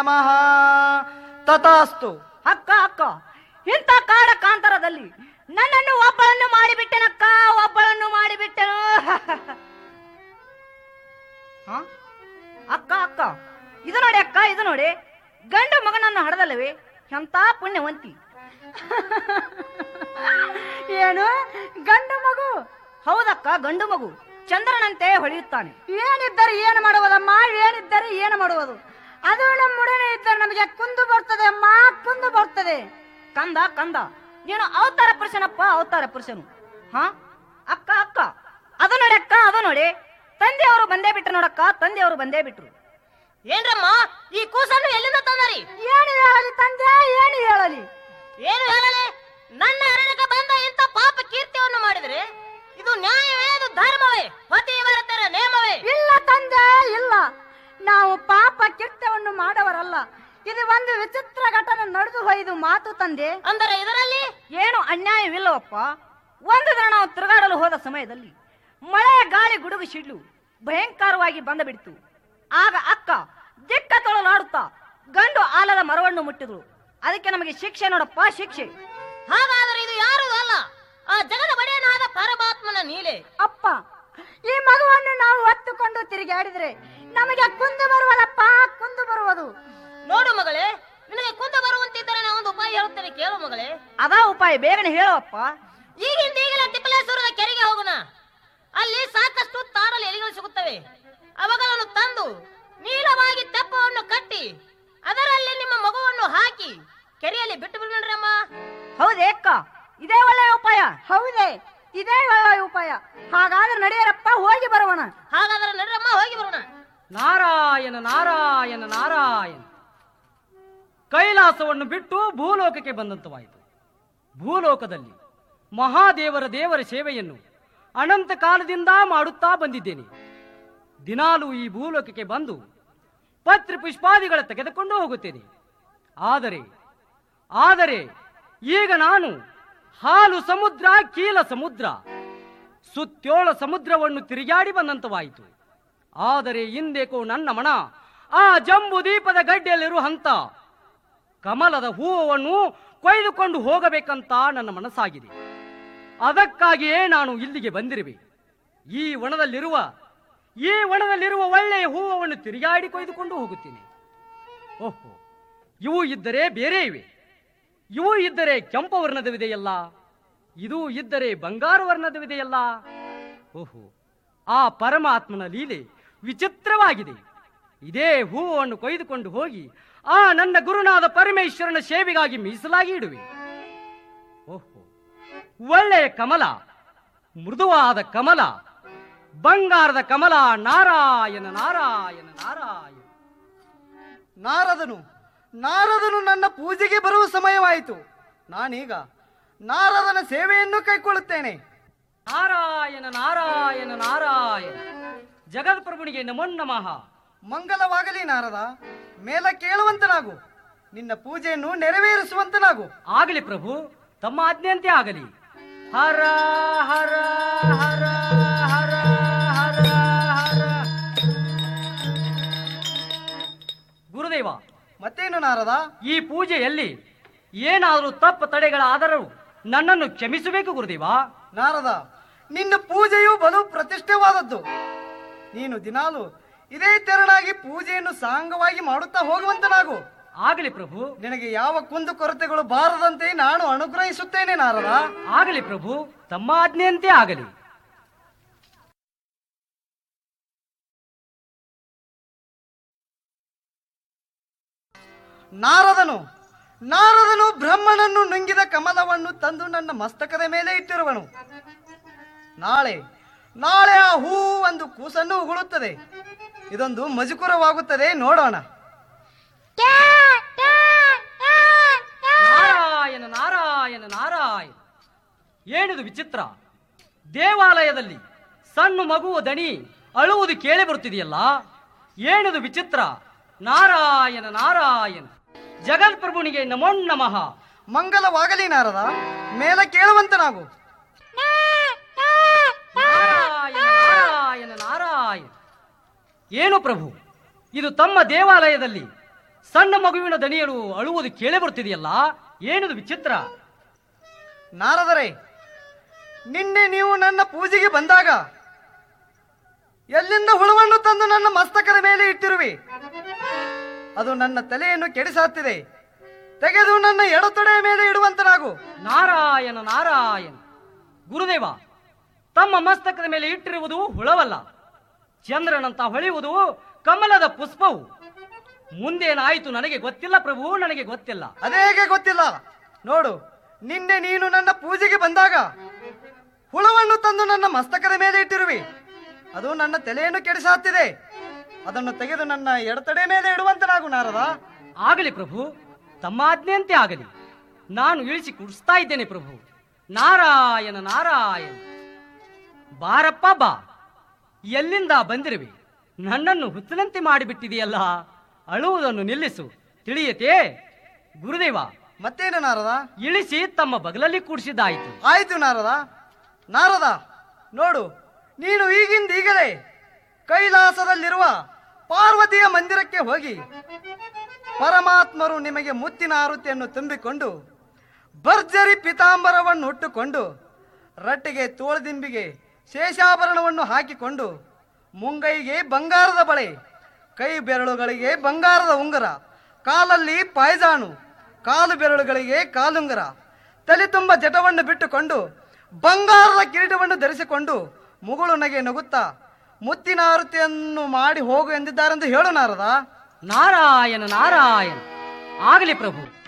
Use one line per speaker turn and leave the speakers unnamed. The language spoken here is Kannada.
ನಮಃ ತಥಾಸ್ತು.
ಅಕ್ಕ ಅಕ್ಕ, ಇಂಥ ಕಾಡ ಕಾಂತರದಲ್ಲಿ ನನ್ನನ್ನು ಒಬ್ಬಳನ್ನು ಮಾಡಿಬಿಟ್ಟೆನಕ್ಕ, ಒಬ್ಬಳನ್ನು ಮಾಡಿಬಿಟ್ಟೆನು. ಅಕ್ಕ ಅಕ್ಕ, ಇದು ನೋಡಿ ಅಕ್ಕ, ಇದು ನೋಡಿ, ಗಂಡು ಮಗನನ್ನು ಹಡದಲ್ಲವೇ ಎಂತ ಪುಣ್ಯವಂತಿ.
ಏನು ಗಂಡು ಮಗು?
ಹೌದಕ್ಕ, ಗಂಡು ಮಗು ಚಂದ್ರನಂತೆ ಹೊಳೆಯುತ್ತಾನೆ.
ಏನಿದ್ದರೆ ಏನು ಮಾಡುವುದಮ್ಮ, ಏನಿದ್ದರೆ ಏನು ಮಾಡುವುದು? ಅದು ನಮ್ಮೊಡನೆ ಇದ್ದರೆ ನಮಗೆ ಕುಂದು ಬರ್ತದೆ ಅಮ್ಮ, ಕುಂದು ಬರ್ತದೆ.
ಕಂದ ಕಂದ, ನೀನು ಅವತಾರ ಪುರುಷನಪ್ಪ, ಅವತಾರ ಪುರುಷನು. ಅಕ್ಕ ಅಕ್ಕ, ಅದು ನೋಡಿ ಅಕ್ಕ, ಅದು ನೋಡಿ, ತಂದೆಯವರು ಬಂದೇ ಬಿಟ್ರು ನೋಡಕ್ಕ, ತಂದೆಯವರು ಬಂದೇ ಬಿಟ್ರು.
ಏನ್ರಮ್ಮ ಈ ಕೂಸನ್ನು ಎಲ್ಲಿಂದ ತಂದರಿ?
ಏನು ಹೇಳಲಿ ತಂದೆ, ಏನು ಹೇಳಲಿ?
ಏನು ಹೇಳಲಿ? ನನ್ನ ಅರಣ್ಯಕ್ಕೆ ಬಂದ ಇಂಥ ಪಾಪ ಕೀರ್ತಿಯನ್ನು ಮಾಡಿದ್ರೆ ಇದು ನ್ಯಾಯವೇ, ಇದು ಧರ್ಮವೇ, ಪತಿವ್ರತರ ನೇಮವೇ?
ಇಲ್ಲ ತಂದೆ, ಇಲ್ಲ. ನಾವು ಪಾಪ ಕೀರ್ತ್ಯವನ್ನು ಮಾಡವರಲ್ಲ. ಇದು ಒಂದು ವಿಚಿತ್ರ ಘಟನೆ ನಡೆದು ಹೋಯ್ದು ಮಾತು ತಂದೆ.
ಅಂದರೆ ಇದರಲ್ಲಿ
ಏನು ಅನ್ಯಾಯವಿಲ್ಲವಪ್ಪ. ಒಂದು ದಿನ ನಾವು ತಿರುಗಾಡಲು ಹೋದ ಸಮಯದಲ್ಲಿ ಮಳೆ ಗಾಳಿ ಗುಡುಗು ಸಿಡ್ಲು ಭಯಂಕರವಾಗಿ ಬಂದ ಬಿಡ್ತು. ಆಗ ಅಕ್ಕ ದಿಕ್ಕ ತೊಳಲಾಡುತ್ತಾ ಗಂಡು ಆಲದ ಮರವನ್ನು ಮುಟ್ಟಿದ್ರು. ಅದಕ್ಕೆ ನಮಗೆ ಶಿಕ್ಷೆ ನೋಡಪ್ಪ, ಶಿಕ್ಷೆ.
ಹಾಗಾದರೆ ಇದು ಯಾರು ಅಲ್ಲ, ಆ ಜಗದ ಒಡೆಯನಾದ ಪರಮಾತ್ಮನ ನೀಲೆ.
ಅಪ್ಪ, ಈ ಮಗುವನ್ನು ನಾವು ಹೊತ್ತುಕೊಂಡು ತಿರುಗಾಡಿದ್ರೆ ನಮಗೆ ಕುಂದು ಬರುವಲ್ಲಪ್ಪ, ಕುಂದು ಬರುವುದು.
ನೋಡು ಮಗಳೇ, ನಿನಗೆ ಕುಂದ ಬರುವಂತಿದ್ದರೆ ನಾನು ಒಂದು ಉಪಾಯ ಹೇಳುತ್ತೇನೆ, ಕೇಳು ಮಗಳೇ.
ಅದಾ ಉಪಾಯ, ಬೇಗನೆ ಹೇಳವಪ್ಪ.
ಈಗಿಂದ ಈಗಲೇ ತಿಪ್ಪಲೇಶ್ವರದ ಕೆರೆಗೆ ಹೋಗೋಣ. ಅಲ್ಲಿ ಸಾಕಷ್ಟು ತಾಡಲು ಎಲೆಗಳು ಸಿಗುತ್ತವೆ. ಅವುಗಳನ್ನು ತಂದು ನೀಳವಾಗಿ ತೆಪ್ಪವನ್ನು ಕಟ್ಟಿ ಅದರಲ್ಲಿ ನಿಮ್ಮ ಮಗುವನ್ನು ಹಾಕಿ ಕೆರೆಯಲ್ಲಿ ಬಿಟ್ಟು ಬಿಡ್ರಿ ಅಮ್ಮ.
ಹೌದೇ ಅಕ್ಕ, ಇದೇ ಒಳ್ಳೆಯ ಉಪಾಯ.
ಹೌದೇ, ಇದೇ ಒಳ್ಳೆಯ ಉಪಾಯ. ಹಾಗಾದ್ರೆ ನಡೆಯರಪ್ಪ, ಹೋಗಿ ಬರೋಣ.
ಹಾಗಾದ್ರೆ ನಡ್ರಮ್ಮ, ಹೋಗಿ ಬರೋಣ.
ನಾರಾಯಣ ನಾರಾಯಣ ನಾರಾಯಣ. ಕೈಲಾಸವನ್ನು ಬಿಟ್ಟು ಭೂಲೋಕಕ್ಕೆ ಬಂದಂತವಾಯಿತು. ಭೂಲೋಕದಲ್ಲಿ ದೇವರ ಸೇವೆಯನ್ನು ಅನಂತ ಕಾಲದಿಂದ ಮಾಡುತ್ತಾ ಬಂದಿದ್ದೇನೆ. ದಿನಾಲೂ ಈ ಭೂಲೋಕಕ್ಕೆ ಬಂದು ಪತ್ರ ಪುಷ್ಪಾದಿಗಳ ತೆಗೆದುಕೊಂಡು ಹೋಗುತ್ತೇನೆ. ಆದರೆ ಈಗ ನಾನು ಹಾಲು ಸಮುದ್ರ, ಕೀಲ ಸಮುದ್ರ, ಸುತ್ತೋಳ ಸಮುದ್ರವನ್ನು ತಿರುಗಾಡಿ ಬಂದಂತವಾಯಿತು. ಆದರೆ ಹಿಂದೇಕೋ ನನ್ನ ಮನ ಆ ಜಂಬೂ ದೀಪದ ಗಡ್ಡೆಯಲ್ಲಿರುವಂತ ಕಮಲದ ಹೂವನ್ನು ಕೊಯ್ದುಕೊಂಡು ಹೋಗಬೇಕಂತ ನನ್ನ ಮನಸ್ಸಾಗಿದೆ. ಅದಕ್ಕಾಗಿಯೇ ನಾನು ಇಲ್ಲಿಗೆ ಬಂದಿರುವೆ. ಈ ವನದಲ್ಲಿರುವ ಒಳ್ಳೆಯ ಹೂವನ್ನು ತಿರುಗಾಡಿ ಕೊಯ್ದುಕೊಂಡು ಹೋಗುತ್ತೇನೆ. ಓಹೋ, ಇವು ಇದ್ದರೆ ಬೇರೆ ಇವೆ, ಇವು ಇದ್ದರೆ ಕೆಂಪು ವರ್ಣದವಿದೆಯಲ್ಲ, ಇದು ಇದ್ದರೆ ಬಂಗಾರು ವರ್ಣದವಿದೆಯಲ್ಲ. ಓಹೋ, ಆ ಪರಮಾತ್ಮನ ಲೀಲೆ ವಿಚಿತ್ರವಾಗಿದೆ. ಇದೇ ಹೂವನ್ನು ಕೊಯ್ದುಕೊಂಡು ಹೋಗಿ ಆ ನನ್ನ ಗುರುನಾದ ಪರಮೇಶ್ವರನ ಸೇವೆಗಾಗಿ ಮೀಸಲಾಗಿ ಇಡುವೆ. ಓಹೋ, ಒಳ್ಳೆಯ ಕಮಲ, ಮೃದುವಾದ ಕಮಲ, ಬಂಗಾರದ ಕಮಲ. ನಾರಾಯಣ ನಾರಾಯಣ ನಾರಾಯಣ.
ನಾರದನು ನನ್ನ ಪೂಜೆಗೆ ಬರುವ ಸಮಯವಾಯಿತು. ನಾನೀಗ ನಾರದನ ಸೇವೆಯನ್ನು ಕೈಕೊಳ್ಳುತ್ತೇನೆ.
ನಾರಾಯಣ ನಾರಾಯಣ ನಾರಾಯಣ. ಜಗತ್ಪ್ರಭುನಿಗೆ ನಮೋ ನಮಃ.
ಮಂಗಲವಾಗಲಿ ನಾರದ, ಮೇಲ ಕೇಳುವಂತನಾಗು, ನಿನ್ನ ಪೂಜೆಯನ್ನು ನೆರವೇರಿಸುವಂತನಾಗು.
ಆಗಲಿ ಪ್ರಭು, ತಮ್ಮ ಆಜ್ಞೆಯಂತೆ ಆಗಲಿ. ಹರ ಹರ ಹರ ಹರ ಹರ ಹರ. ಗುರುದೇವ,
ಮತ್ತೇನು ನಾರದ?
ಈ ಪೂಜೆಯಲ್ಲಿ ಏನಾದರೂ ತಪ್ಪು ತಡೆಗಳಾದರೂ ನನ್ನನ್ನು ಕ್ಷಮಿಸಬೇಕು ಗುರುದೇವ.
ನಾರದ, ನಿನ್ನ ಪೂಜೆಯು ಬಲು ಪ್ರತಿಷ್ಠೆವಾದದ್ದು. ನೀನು ದಿನಾಲು ಇದೇ ತೆರನಾಗಿ ಪೂಜೆಯನ್ನು ಸಾಂಗವಾಗಿ ಮಾಡುತ್ತಾ ಹೋಗುವಂತನಾಗು.
ಆಗಲಿ ಪ್ರಭು.
ನಿನಗೆ ಯಾವ ಕುಂದು ಕೊರತೆಗಳು ಬಾರದಂತೆ ನಾನು ಅನುಗ್ರಹಿಸುತ್ತೇನೆ ನಾರದ.
ಆಗಲಿ ಪ್ರಭು, ತಮ್ಮ ಆಜ್ಞೆಯಂತೆ ಆಗಲಿ.
ನಾರದನು ಬ್ರಹ್ಮನನ್ನು ನುಂಗಿದ ಕಮಲವನ್ನು ತಂದು ನನ್ನ ಮಸ್ತಕದ ಮೇಲೆ ಇಟ್ಟಿರುವನು. ನಾಳೆ ಆ ಹೂ ಒಂದು ಕೂಸನ್ನು ಉಗುಳುತ್ತದೆ. ಇದೊಂದು ಮಜುಕುರವಾಗುತ್ತದೆ, ನೋಡೋಣ.
ನಾರಾಯಣ ನಾರಾಯಣ ನಾರಾಯಣ. ಏನಿದು ವಿಚಿತ್ರ? ದೇವಾಲಯದಲ್ಲಿ ಸಣ್ಣ ಮಗುವ ದಣಿ ಅಳುವುದು ಕೇಳಿ ಬರುತ್ತಿದೆಯಲ್ಲ, ಏನಿದು ವಿಚಿತ್ರ? ನಾರಾಯಣ ನಾರಾಯಣ. ಜಗತ್ಪ್ರಭುನಿಗೆ ನಮೋ ನಮಃ.
ಮಂಗಲವಾಗಲಿ ನಾರದ, ಮೇಲ ಕೇಳುವಂತನಾಗು.
ನಾರಾಯಣ ನಾರಾಯಣ ನಾರಾಯಣ. ಏನು ಪ್ರಭು, ಇದು ತಮ್ಮ ದೇವಾಲಯದಲ್ಲಿ ಸಣ್ಣ ಮಗುವಿನ ದನಿಯರು ಅಳುವುದು ಕೇಳಿ ಬರುತ್ತಿದೆಯಲ್ಲ, ಏನದು ವಿಚಿತ್ರ?
ನಾರದರೆ, ನಿನ್ನೆ ನೀವು ನನ್ನ ಪೂಜೆಗೆ ಬಂದಾಗ ಎಲ್ಲಿಂದ ಹುಳುವನ್ನು ತಂದು ನನ್ನ ಮಸ್ತಕದ ಮೇಲೆ ಇಟ್ಟಿರುವಿ. ಅದು ನನ್ನ ತಲೆಯನ್ನು ಕೆಡಿಸಾತ್ತಿದೆ. ತೆಗೆದು ನನ್ನ ಎಡತೊಡೆಯ ಮೇಲೆ ಇಡುವಂತನಾಗು.
ನಾರಾಯಣ ನಾರಾಯಣ. ಗುರುದೇವ, ತಮ್ಮ ಮಸ್ತಕದ ಮೇಲೆ ಇಟ್ಟಿರುವುದು ಹುಳವಲ್ಲ, ಚಂದ್ರನಂತ ಹೊಳೆಯುವುದು ಕಮಲದ ಪುಷ್ಪವು. ಮುಂದೇನಾಯಿತು ನನಗೆ ಗೊತ್ತಿಲ್ಲ ಪ್ರಭು, ನನಗೆ ಗೊತ್ತಿಲ್ಲ.
ಅದೇಗೆ ಗೊತ್ತಿಲ್ಲ? ನೋಡು, ನಿನ್ನೆ ನೀನು ನನ್ನ ಪೂಜೆಗೆ ಬಂದಾಗ ಹುಳವನ್ನು ತಂದು ನನ್ನ ಮಸ್ತಕದ ಮೇಲೆ ಇಟ್ಟಿರುವಿ. ಅದು ನನ್ನ ತಲೆಯನ್ನು ಕೆಡಿಸಾತ್ತಿದೆ. ಅದನ್ನು ತೆಗೆದು ನನ್ನ ಎಡತಡೆ ಮೇಲೆ ಇಡುವಂತನಾಗು ನಾರದ.
ಆಗಲಿ ಪ್ರಭು, ತಮ್ಮ ಆಜ್ಞೆಯಂತೆ ಆಗಲಿ. ನಾನು ಇಳಿಸಿ ಕುಡಿಸ್ತಾ ಇದ್ದೇನೆ ಪ್ರಭು. ನಾರಾಯಣ ನಾರಾಯಣ. ಬಾರಪ್ಪ ಬಾ. ಎಲ್ಲಿಂದ ಬಂದಿರುವೆ? ನನ್ನನ್ನು ಹುಚ್ಚನಂತೆ ಮಾಡಿಬಿಟ್ಟಿದೆಯಲ್ಲ. ಅಳುವುದನ್ನು ನಿಲ್ಲಿಸು, ತಿಳಿಯತೆ? ಗುರುದೇವ,
ಮತ್ತೇನು ನಾರದ?
ಇಳಿಸಿ ತಮ್ಮ ಬಗಲಲ್ಲಿ ಕೂಡಿಸಿದ್ದಾಯಿತು.
ಆಯ್ತು ನಾರದ. ನಾರದ, ನೋಡು, ನೀನು ಈಗಲೇ ಕೈಲಾಸದಲ್ಲಿರುವ ಪಾರ್ವತಿಯ ಮಂದಿರಕ್ಕೆ ಹೋಗಿ ಪರಮಾತ್ಮರು ನಿಮಗೆ ಮುತ್ತಿನ ಆರುತಿಯನ್ನು ತುಂಬಿಕೊಂಡು ಭರ್ಜರಿ ಪಿತಾಂಬರವನ್ನು ಹುಟ್ಟುಕೊಂಡು ರಟ್ಟಿಗೆ ತೋಳದಿಂಬಿಗೆ ಶೇಷಾಭರಣವನ್ನು ಹಾಕಿಕೊಂಡು ಮುಂಗೈಗೆ ಬಂಗಾರದ ಬಳೆ, ಕೈ ಬೆರಳುಗಳಿಗೆ ಬಂಗಾರದ ಉಂಗುರ, ಕಾಲಲ್ಲಿ ಪಾಯ್ಜಾನು, ಕಾಲು ಬೆರಳುಗಳಿಗೆ ಕಾಲುಂಗುರ, ತಲೆ ತುಂಬ ಜಟವನ್ನು ಬಿಟ್ಟುಕೊಂಡು ಬಂಗಾರದ ಕಿರೀಟವನ್ನು ಧರಿಸಿಕೊಂಡು ಮುಗುಳು ನಗೆ ನಗುತ್ತಾ ಮುತ್ತಿನ ಆರತಿಯನ್ನು ಮಾಡಿ ಹೋಗು ಎಂದಿದ್ದಾರೆಂದು ಹೇಳು ನಾರದ.
ನಾರಾಯಣ ನಾರಾಯಣ. ಆಗಲಿ ಪ್ರಭು.